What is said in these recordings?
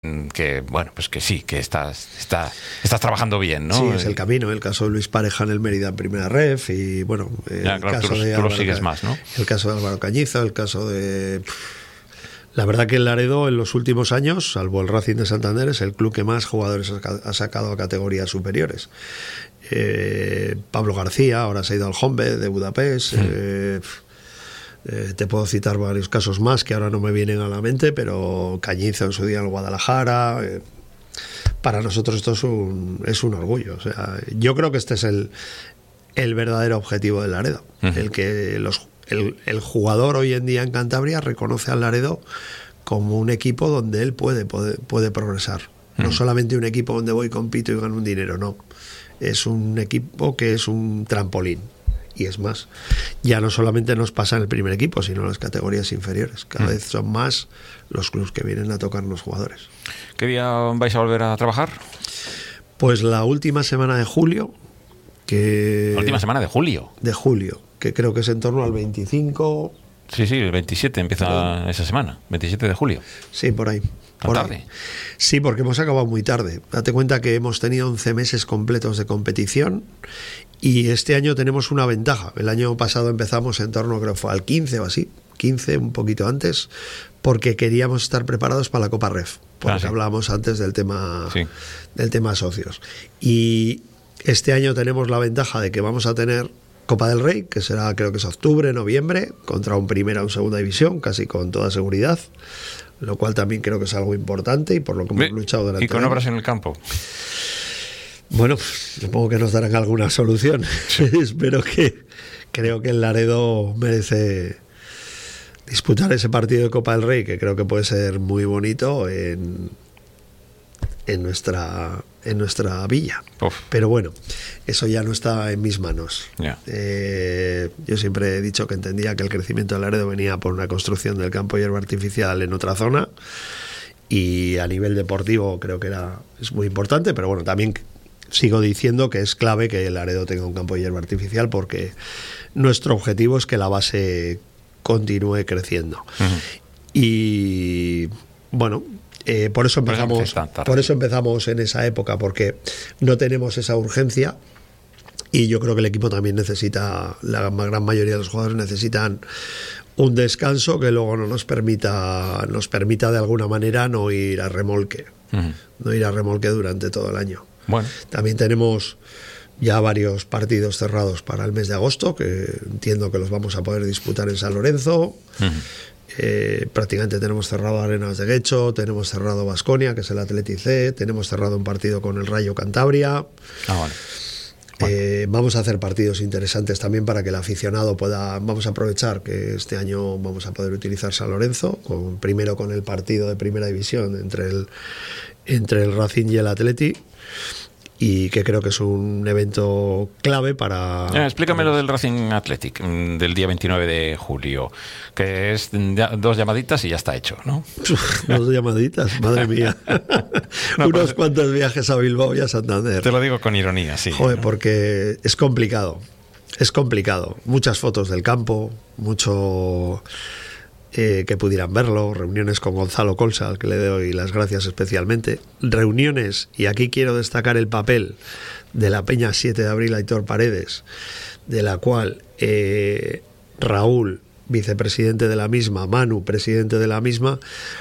que bueno, pues que sí, que estás trabajando bien, ¿no? Sí, es el camino. El caso de Luis Pareja en el Mérida en primera ref y bueno, claro, el caso de tú lo Álvaro, sigues más, ¿no? El caso de Álvaro Cañizo, el caso de... La verdad que el Laredo en los últimos años, salvo el Racing de Santander, es el club que más jugadores ha sacado a categorías superiores. Pablo García ahora se ha ido al Honvéd de Budapest. Te puedo citar varios casos más que ahora no me vienen a la mente, pero Cañizo en su día en el Guadalajara. Para nosotros esto es un orgullo. O sea, yo creo que este es el verdadero objetivo del Laredo. El que el jugador hoy en día en Cantabria reconoce al Laredo como un equipo donde él puede progresar. No solamente un equipo donde voy, compito y gano un dinero, no. Es un equipo que es un trampolín. Y es más, ya no solamente nos pasa en el primer equipo, sino en las categorías inferiores. Cada vez son más los clubes que vienen a tocarnos jugadores. ¿Qué día vais a volver a trabajar? Pues la última semana de julio. ¿La última semana de julio? De julio, que creo que es en torno al 25... Sí, el 27 empieza esa semana, 27 de julio. Sí, por ahí. ¿Tan tarde? Sí, porque hemos acabado muy tarde. Date cuenta que hemos tenido 11 meses completos de competición y este año tenemos una ventaja. El año pasado empezamos en torno, creo que fue al 15 o así, 15, un poquito antes, porque queríamos estar preparados para la Copa Ref, porque hablábamos antes del tema socios. Y este año tenemos la ventaja de que vamos a tener Copa del Rey, que será, creo que es octubre, noviembre, contra un primera o un segunda división, casi con toda seguridad, lo cual también creo que es algo importante y por lo que hemos luchado durante ¿Y con obras en el campo? Bueno, supongo que nos darán alguna solución. Espero que... Creo que el Laredo merece disputar ese partido de Copa del Rey, que creo que puede ser muy bonito en nuestra villa. Pero bueno, eso ya no está en mis manos. Yo siempre he dicho que entendía que el crecimiento del Laredo venía por una construcción del campo de hierba artificial en otra zona y a nivel deportivo creo que es muy importante, pero bueno, también sigo diciendo que es clave que el Laredo tenga un campo de hierba artificial porque nuestro objetivo es que la base continúe creciendo. Y bueno, por eso empezamos en esa época, porque no tenemos esa urgencia y yo creo que el equipo también necesita, la gran mayoría de los jugadores necesitan un descanso que luego no nos permita de alguna manera no ir a remolque, durante todo el año. Bueno. También tenemos ya varios partidos cerrados para el mes de agosto, que entiendo que los vamos a poder disputar en San Lorenzo. Prácticamente tenemos cerrado Arenas de Guecho, tenemos cerrado Baskonia, que es el Athletic C, tenemos cerrado un partido con el Rayo Cantabria. Vamos a hacer partidos interesantes también para que el aficionado pueda. Vamos a aprovechar que este año vamos a poder utilizar San Lorenzo, primero con el partido de primera división entre el Racing y el Athletic, y que creo que es un evento clave para... Explícame lo del Racing Athletic del día 29 de julio, que es 2 llamaditas y ya está hecho, ¿no? 2 llamaditas, madre mía. Unos cuantos viajes a Bilbao y a Santander. Te lo digo con ironía, sí. Joder, ¿no? Porque es complicado. Muchas fotos del campo, mucho... que pudieran verlo, reuniones con Gonzalo Colsa, al que le doy las gracias especialmente, reuniones, y aquí quiero destacar el papel de la Peña 7 de Abril Aitor Paredes, de la cual Raúl, vicepresidente de la misma, Manu, presidente de la misma,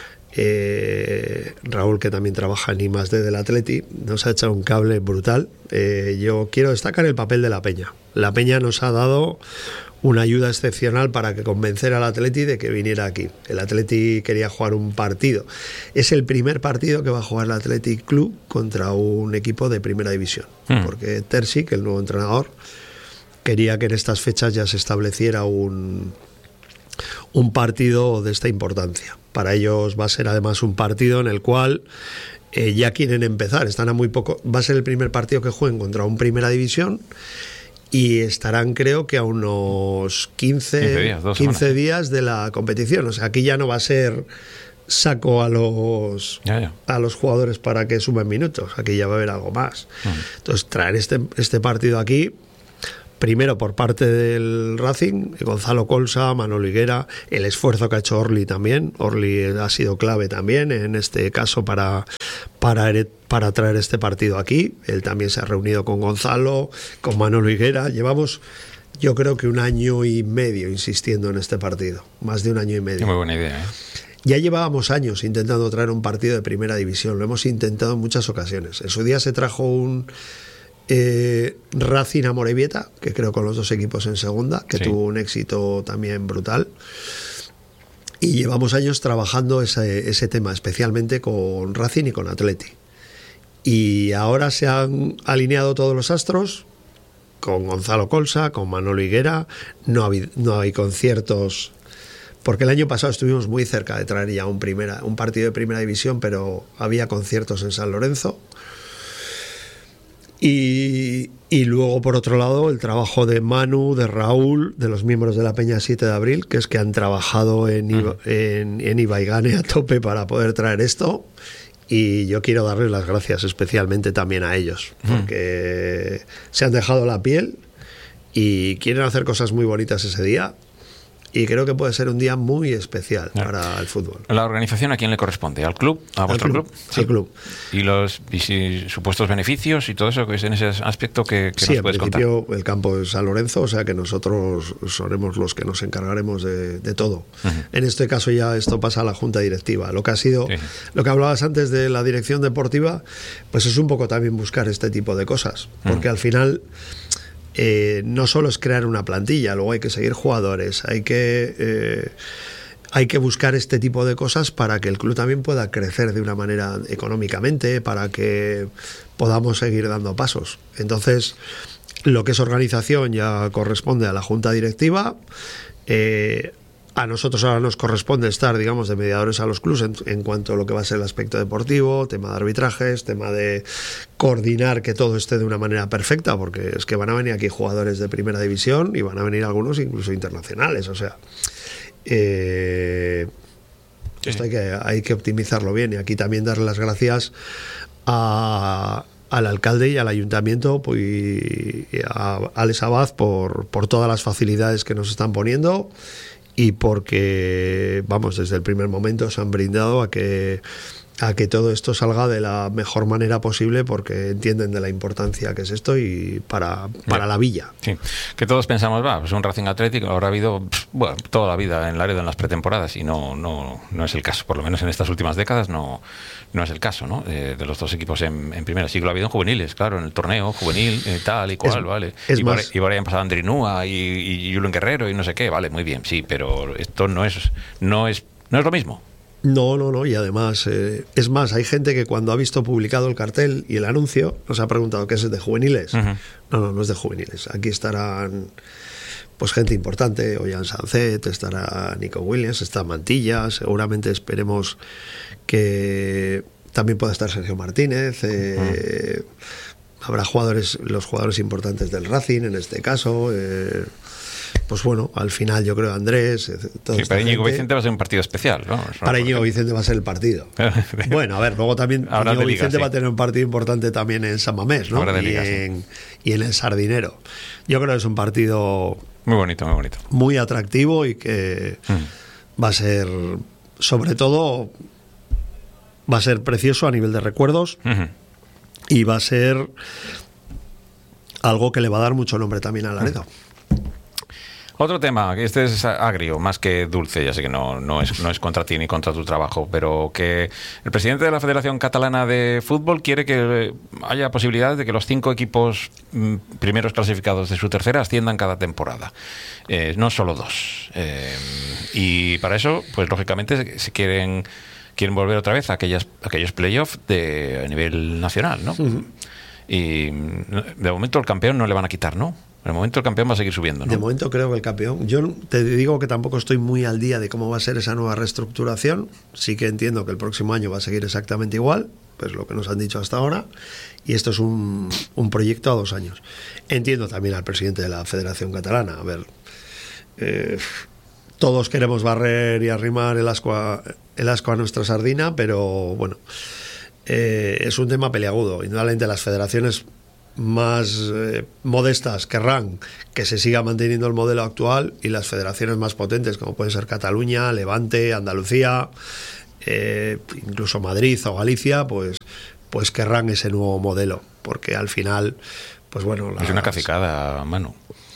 Raúl, que también trabaja en I+D del Atleti, nos ha echado un cable brutal. Yo quiero destacar el papel de la Peña. La Peña nos ha dado una ayuda excepcional para que convencer al Atleti de que viniera aquí. El Atleti quería jugar un partido. Es el primer partido que va a jugar el Athletic Club contra un equipo de primera división, porque Terzic, el nuevo entrenador, quería que en estas fechas ya se estableciera un partido de esta importancia. Para ellos va a ser además un partido en el cual ya quieren empezar, están a muy poco. Va a ser el primer partido que jueguen contra un primera división y estarán, creo que a unos 15 días de la competición. O sea, aquí ya no va a ser saco a los jugadores para que sumen minutos, aquí ya va a haber algo más. Entonces, traer este partido aquí primero por parte del Racing, Gonzalo Colsa, Manolo Higuera, el esfuerzo que ha hecho Orly también. Orly ha sido clave también en este caso para traer este partido aquí. Él también se ha reunido con Gonzalo, con Manolo Higuera. Llevamos, yo creo que 1 año y medio insistiendo en este partido, más de 1 año y medio. Muy buena idea, ¿eh? Ya llevábamos años intentando traer un partido de primera división, lo hemos intentado en muchas ocasiones. En su día se trajo un Racing Amorebieta, que creo con los 2 equipos en segunda, que tuvo un éxito también brutal. Y llevamos años trabajando ese tema, especialmente con Racing y con Atleti. Y ahora se han alineado todos los astros, con Gonzalo Colsa, con Manolo Higuera. No hay conciertos, porque el año pasado estuvimos muy cerca de traer ya un partido de primera división, pero había conciertos en San Lorenzo. Y luego, por otro lado, el trabajo de Manu, de Raúl, de los miembros de la Peña 7 de Abril, que es que han trabajado en Ibaigane a tope para poder traer esto. Y yo quiero darles las gracias especialmente también a ellos, porque se han dejado la piel y quieren hacer cosas muy bonitas ese día. Y creo que puede ser un día muy especial para el fútbol. ¿La organización a quién le corresponde? ¿Al club? ¿A vuestro club? Sí, al club. ¿Y si supuestos beneficios y todo eso que es en ese aspecto que sí, nos puedes contar? Sí, en principio el campo es San Lorenzo, o sea que nosotros seremos los que nos encargaremos de todo. En este caso ya esto pasa a la junta directiva. Lo que ha sido, lo que hablabas antes de la dirección deportiva, pues es un poco también buscar este tipo de cosas, porque al final no solo es crear una plantilla, luego hay que seguir jugadores, hay que buscar este tipo de cosas para que el club también pueda crecer de una manera económicamente, para que podamos seguir dando pasos. Entonces, lo que es organización ya corresponde a la junta directiva. A nosotros ahora nos corresponde estar, digamos, de mediadores a los clubes en cuanto a lo que va a ser el aspecto deportivo, tema de arbitrajes, tema de coordinar que todo esté de una manera perfecta, porque es que van a venir aquí jugadores de primera división y van a venir algunos incluso internacionales, o sea, esto hay que optimizarlo bien. Y aquí también darle las gracias al alcalde y al ayuntamiento, pues, y a Alex Abad por todas las facilidades que nos están poniendo. Y porque, vamos, desde el primer momento se han brindado a que todo esto salga de la mejor manera posible, porque entienden de la importancia que es esto y para la villa. Sí, que todos pensamos, pues un Racing Atlético habrá habido toda la vida en Laredo en las pretemporadas, y no es el caso, por lo menos en estas últimas décadas no es el caso, ¿no? De los 2 equipos en primera. Sí que lo ha habido en juveniles, claro, en el torneo juvenil, tal y cual, vale. Y por ahí han pasado Andrinúa y Julen Guerrero y no sé qué, vale, muy bien, sí, pero esto no es lo mismo. No, y además, es más, hay gente que cuando ha visto publicado el cartel y el anuncio nos ha preguntado ¿qué es de juveniles? No es de juveniles. Aquí estarán pues gente importante, Ollán Sancet, estará Nico Williams, está Mantilla, seguramente esperemos que también pueda estar Sergio Martínez, habrá los jugadores importantes del Racing en este caso, pues bueno, al final yo creo Andrés, para Íñigo Vicente va a ser un partido especial, ¿no? Para Íñigo Vicente va a ser el partido. Bueno, a ver, luego también Íñigo Vicente va a tener un partido importante también en San Mamés, ¿no? Y en el Sardinero. Yo creo que es un partido muy bonito, muy atractivo, y que va a ser, sobre todo, va a ser precioso a nivel de recuerdos, y va a ser algo que le va a dar mucho nombre también a Laredo. Otro tema, que este es agrio, más que dulce, ya sé que no es contra ti ni contra tu trabajo, pero que el presidente de la Federación Catalana de Fútbol quiere que haya posibilidades de que los 5 equipos primeros clasificados de su tercera asciendan cada temporada, no solo 2. Y para eso, pues lógicamente, se quieren volver otra vez a aquellos playoffs a nivel nacional, ¿no? Y de momento el campeón no le van a quitar, ¿no? De momento el campeón va a seguir subiendo, ¿no? De momento creo que el campeón... Yo te digo que tampoco estoy muy al día de cómo va a ser esa nueva reestructuración. Sí que entiendo que el próximo año va a seguir exactamente igual, pues lo que nos han dicho hasta ahora, y esto es un proyecto a 2 años. Entiendo también al presidente de la Federación Catalana. A ver, todos queremos barrer y arrimar el asco a nuestra sardina, pero bueno, es un tema peliagudo. Indudablemente las federaciones más modestas querrán que se siga manteniendo el modelo actual, y las federaciones más potentes, como pueden ser Cataluña, Levante, Andalucía, incluso Madrid o Galicia, pues querrán ese nuevo modelo, porque al final, pues bueno... Es una cacicada, Manu.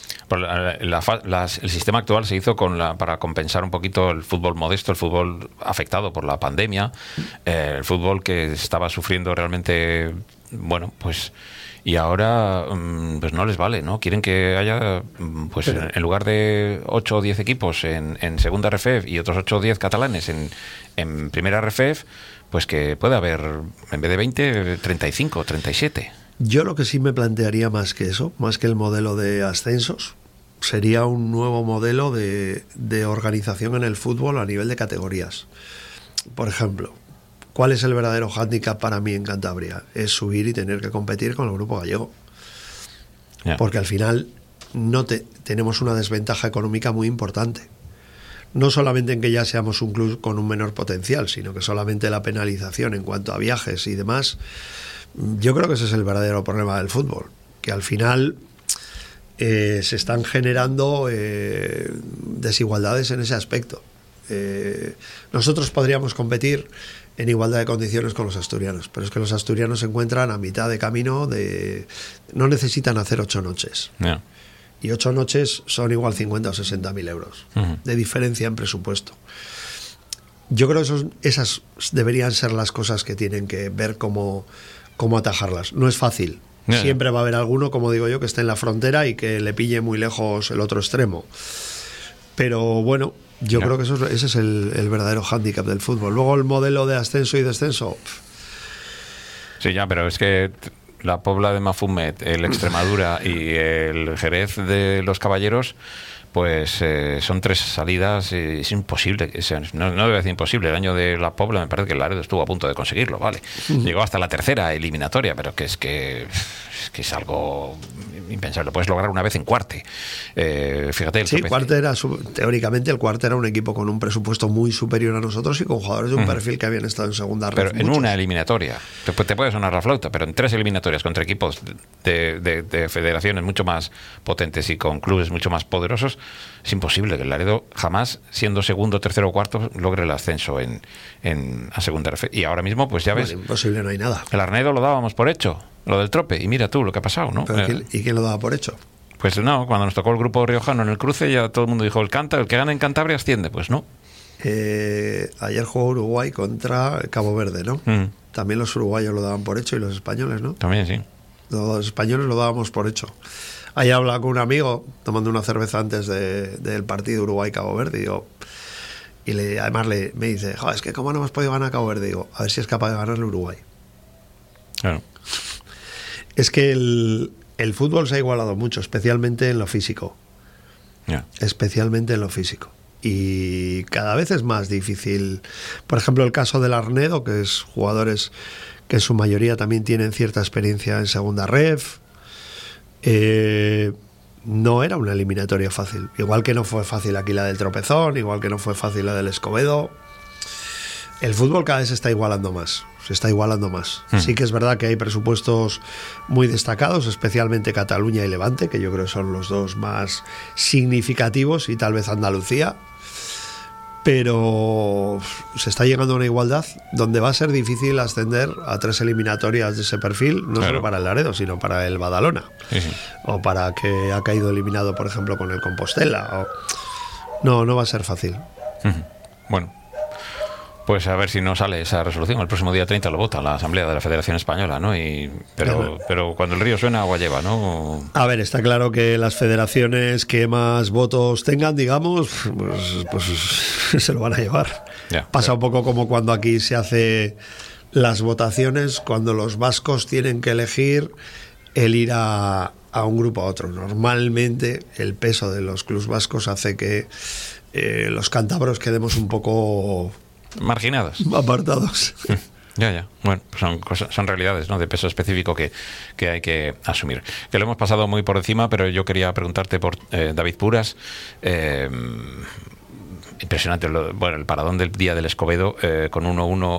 El sistema actual se hizo para compensar un poquito el fútbol modesto, el fútbol afectado por la pandemia, el fútbol que estaba sufriendo realmente, bueno, pues... Y ahora pues no les vale, ¿no? Quieren que haya, pues en lugar de 8 o 10 equipos en segunda RFEF y otros 8 o 10 catalanes en primera RFEF, pues que pueda haber, en vez de 20, 35, 37. Yo lo que sí me plantearía más que eso, más que el modelo de ascensos, sería un nuevo modelo de organización en el fútbol a nivel de categorías. Por ejemplo, ¿cuál es el verdadero hándicap para mí en Cantabria? Es subir y tener que competir con el grupo gallego. Yeah. Porque al final tenemos una desventaja económica muy importante. No solamente en que ya seamos un club con un menor potencial, sino que solamente la penalización en cuanto a viajes y demás. Yo creo que ese es el verdadero problema del fútbol, que al final se están generando desigualdades en ese aspecto. Nosotros podríamos competir en igualdad de condiciones con los asturianos, pero es que los asturianos se encuentran a mitad de camino, no necesitan hacer 8 noches. Yeah. Y 8 noches son igual 50 o 60.000 euros de diferencia en presupuesto. Yo creo que esas deberían ser las cosas que tienen que ver cómo atajarlas. No es fácil. Yeah. Siempre va a haber alguno, como digo yo, que esté en la frontera y que le pille muy lejos el otro extremo. Pero bueno, yo creo que ese es el verdadero hándicap del fútbol. Luego el modelo de ascenso y descenso. Sí, ya, pero es que la Pobla de Mafumet, el Extremadura y el Jerez de los Caballeros, pues son 3 salidas, es imposible, no debe decir imposible. El año de la Pobla me parece que el Laredo estuvo a punto de conseguirlo, vale. Llegó hasta la 3ª eliminatoria, pero que es algo impensable. Lo puedes lograr una vez en cuarte. Fíjate. Sí, cuarte teóricamente el cuarte era un equipo con un presupuesto muy superior a nosotros y con jugadores de un perfil que habían estado en segunda red. Pero en una eliminatoria, te puede sonar la flauta, pero en 3 eliminatorias contra equipos de federaciones mucho más potentes y con clubes mucho más poderosos, es imposible que el Laredo jamás, siendo segundo, tercero o cuarto, logre el ascenso a segunda RF. Y ahora mismo, pues ya ves... Imposible, no hay nada. El Arnedo lo dábamos por hecho, lo del Trope, y mira tú lo que ha pasado, ¿no? ¿Y quién lo daba por hecho? Pues no, cuando nos tocó el grupo riojano en el cruce, ya todo el mundo dijo, el que gana en Cantabria asciende, pues no. Ayer jugó Uruguay contra Cabo Verde, ¿no? También los uruguayos lo daban por hecho y los españoles, ¿no? También, sí. Los españoles lo dábamos por hecho. Ayer hablaba con un amigo, tomando una cerveza antes del partido Uruguay-Cabo Verde, y además me dice, es que ¿cómo no hemos podido ganar a Cabo Verde? Digo, a ver si es capaz de ganarle Uruguay. Claro. Es que el fútbol se ha igualado mucho, especialmente en lo físico. Yeah. Especialmente en lo físico. Y cada vez es más difícil. Por ejemplo, el caso del Arnedo, que es jugadores que en su mayoría también tienen cierta experiencia en segunda ref. No era una eliminatoria fácil. Igual que no fue fácil aquí la del Tropezón, igual que no fue fácil la del Escobedo. El fútbol cada vez se está igualando más. Sí que es verdad que hay presupuestos muy destacados, especialmente Cataluña y Levante, que yo creo que son los 2 más significativos, y tal vez Andalucía. Pero se está llegando a una igualdad donde va a ser difícil ascender a 3 eliminatorias de ese perfil, no solo para el Laredo, sino para el Badalona. Sí. O para que ha caído eliminado, por ejemplo, con el Compostela. No va a ser fácil. Bueno, pues a ver si no sale esa resolución. El próximo día 30 lo vota la Asamblea de la Federación Española, ¿no? Pero cuando el río suena, agua lleva, ¿no? A ver, está claro que las federaciones que más votos tengan, digamos, pues se lo van a llevar. Pasa un poco como cuando aquí se hace las votaciones, cuando los vascos tienen que elegir el ir a un grupo a otro. Normalmente el peso de los clubes vascos hace que los cántabros quedemos un poco... marginados, apartados. Ya. Bueno, pues son realidades, ¿no?, de peso específico que hay que asumir. Que lo hemos pasado muy por encima, pero yo quería preguntarte por David Puras. impresionante. Bueno, el paradón del día del Escobedo con 1-1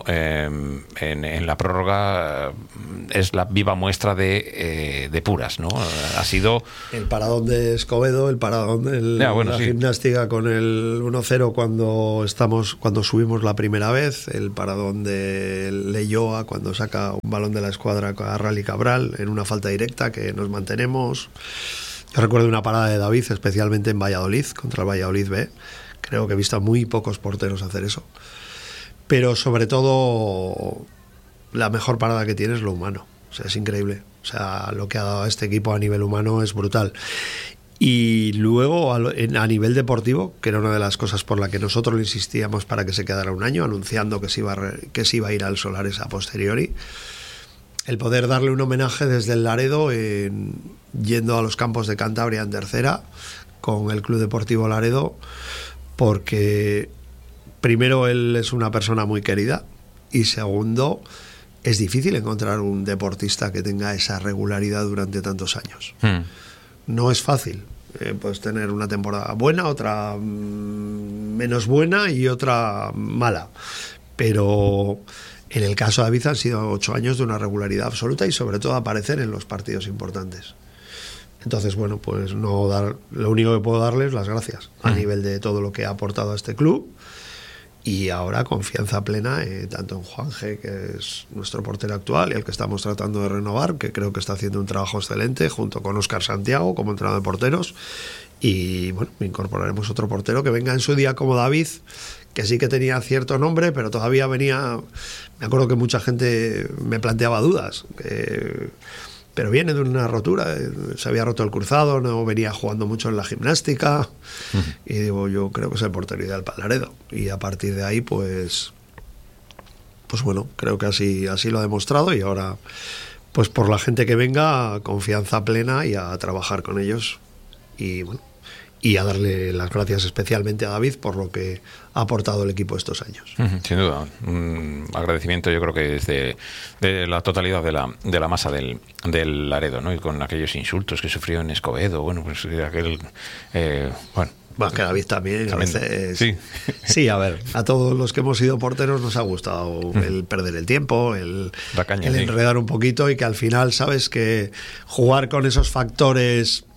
en la prórroga es la viva muestra de puras, ¿no? Ha sido... El paradón de Escobedo, el paradón de la Gimnástica con el 1-0 cuando subimos la primera vez, el paradón de Leyoa cuando saca un balón de la escuadra a Rally Cabral en una falta directa que nos mantenemos. Yo recuerdo una parada de David, especialmente en Valladolid, contra el Valladolid B. Creo que he visto a muy pocos porteros hacer eso. Pero sobre todo, la mejor parada que tiene es lo humano. O sea, es increíble. O sea, lo que ha dado a este equipo a nivel humano es brutal. Y luego, a nivel deportivo, que era una de las cosas por la que nosotros le insistíamos para que se quedara un año, anunciando que se iba a ir al Solares a posteriori, el poder darle un homenaje desde el Laredo, yendo a los campos de Cantabria en tercera, con el Club Deportivo Laredo, porque primero él es una persona muy querida y segundo, es difícil encontrar un deportista que tenga esa regularidad durante tantos años. No es fácil. Puedes tener una temporada buena, otra menos buena y otra mala, pero en el caso de David han sido 8 años de una regularidad absoluta y sobre todo aparecer en los partidos importantes. Entonces, bueno, pues lo único que puedo darles las gracias a nivel de todo lo que ha aportado a este club, y ahora confianza plena tanto en Juanje, que es nuestro portero actual y el que estamos tratando de renovar, que creo que está haciendo un trabajo excelente, junto con Óscar Santiago como entrenador de porteros, y bueno, incorporaremos otro portero que venga en su día como David, que sí que tenía cierto nombre, pero todavía venía... Me acuerdo que mucha gente me planteaba dudas, pero viene de una rotura, se había roto el cruzado, no venía jugando mucho en la Gimnástica, y digo, yo creo que es el portero ideal para Laredo, y a partir de ahí pues bueno, creo que así lo ha demostrado, y ahora pues por la gente que venga, confianza plena y a trabajar con ellos, y bueno, y a darle las gracias especialmente a David por lo que ha aportado el equipo estos años. Sin duda, un agradecimiento yo creo que es de la totalidad de la masa del Laredo, ¿no? Y con aquellos insultos que sufrió en Escobedo, bueno, pues aquel... Bueno, que David también a veces... Sí, a ver, a todos los que hemos sido porteros nos ha gustado el perder el tiempo, el enredar un poquito, y que al final sabes que jugar con esos factores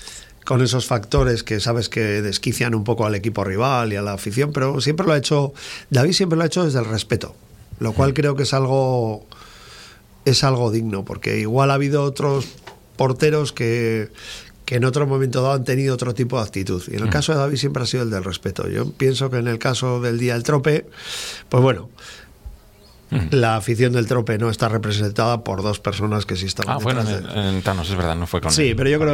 que sabes que desquician un poco al equipo rival y a la afición, pero David siempre lo ha hecho desde el respeto, lo cual creo que es algo digno, porque igual ha habido otros porteros que en otro momento dado han tenido otro tipo de actitud, y en el caso de David siempre ha sido el del respeto. Yo pienso que en el caso del día del Trope, pues bueno, la afición del Trope no está representada por dos personas que sí estaban bueno, en Thanos, es verdad, no fue con sí, pero yo creo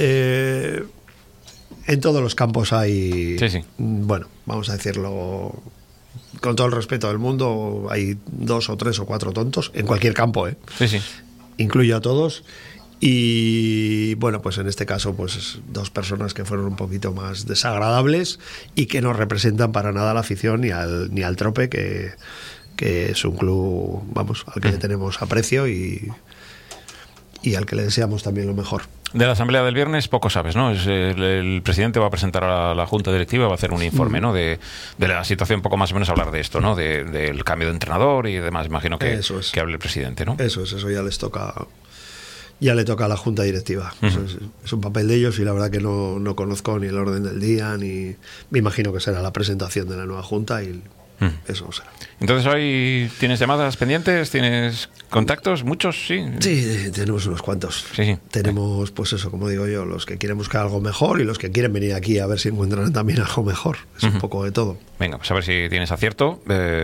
en todos los campos hay bueno, vamos a decirlo con todo el respeto del mundo, hay 2 o 3 o 4 tontos en cualquier campo, incluyo a todos, y bueno, pues en este caso pues 2 personas que fueron un poquito más desagradables y que no representan para nada a la afición ni al Trope, que es un club, vamos, al que le tenemos aprecio y al que le deseamos también lo mejor. De la asamblea del viernes poco sabes, ¿no? El presidente va a presentar a la junta directiva, va a hacer un informe, ¿no? De la situación, poco más o menos hablar de esto, ¿no? Del cambio de entrenador y demás. Imagino que hable el presidente, ¿no? Eso ya les toca. Ya le toca a la junta directiva. Es un papel de ellos, y la verdad que no conozco ni el orden del día, ni me imagino que será la presentación de la nueva junta y eso será. Entonces, hoy tienes llamadas pendientes, tienes contactos, muchos, sí. Sí, tenemos unos cuantos. Sí. Tenemos, pues eso, como digo yo, los que quieren buscar algo mejor y los que quieren venir aquí a ver si encuentran también algo mejor. Es un poco de todo. Venga, pues a ver si tienes acierto.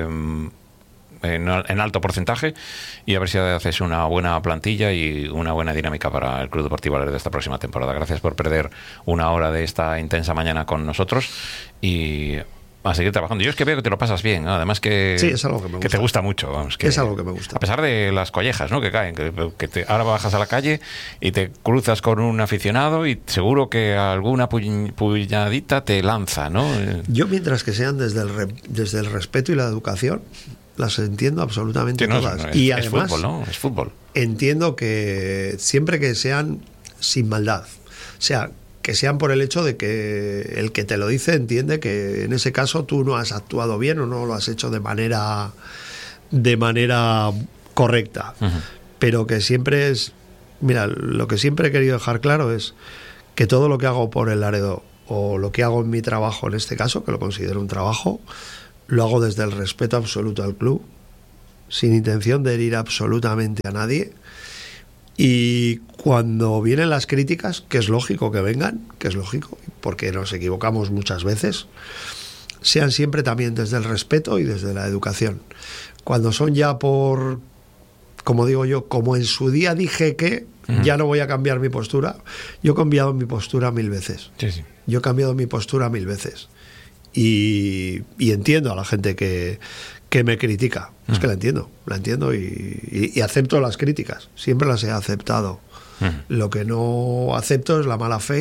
En alto porcentaje, y a ver si haces una buena plantilla y una buena dinámica para el Club Deportivo Laredo de esta próxima temporada. Gracias por perder una hora de esta intensa mañana con nosotros, y a seguir trabajando. Yo es que veo que te lo pasas bien, ¿no? Además que, es algo que me gusta. Que te gusta mucho, vamos, que es algo que me gusta. A pesar de las collejas, ¿no? Que caen, ahora bajas a la calle y te cruzas con un aficionado y seguro que alguna puñadita te lanza, ¿no? Yo, mientras que sean desde el respeto y la educación, las entiendo absolutamente todas. Y además, es fútbol, ¿no? Es fútbol. Entiendo que siempre que sean sin maldad, o sea, que sean por el hecho de que el que te lo dice entiende que en ese caso tú no has actuado bien o no lo has hecho de manera correcta. Pero que siempre es... Mira, lo que siempre he querido dejar claro es que todo lo que hago por el Laredo o lo que hago en mi trabajo, en este caso, que lo considero un trabajo, lo hago desde el respeto absoluto al club, sin intención de herir absolutamente a nadie. Y cuando vienen las críticas, que es lógico que vengan, que es lógico, porque nos equivocamos muchas veces, sean siempre también desde el respeto y desde la educación. Cuando son ya por, como digo yo, como en su día dije que ya no voy a cambiar mi postura, yo he cambiado mi postura 1000 veces. Sí. Yo he cambiado mi postura 1000 veces. Y entiendo a la gente que me critica. Es que la entiendo y acepto las críticas. Siempre las he aceptado. Lo que no acepto es la mala fe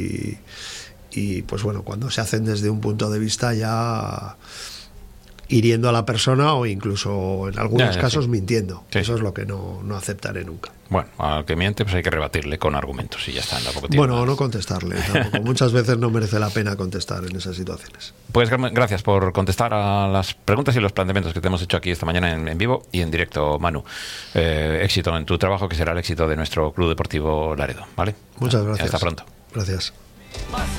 y pues bueno, cuando se hacen desde un punto de vista ya hiriendo a la persona o incluso en algunos casos mintiendo. Sí. Eso es lo que no aceptaré nunca. Bueno, al que miente pues hay que rebatirle con argumentos y ya está. Bueno, no contestarle tampoco. Muchas veces no merece la pena contestar en esas situaciones. Pues gracias por contestar a las preguntas y los planteamientos que te hemos hecho aquí esta mañana en vivo y en directo, Manu. Éxito en tu trabajo, que será el éxito de nuestro Club Deportivo Laredo, ¿vale? Muchas gracias. Hasta pronto. Gracias.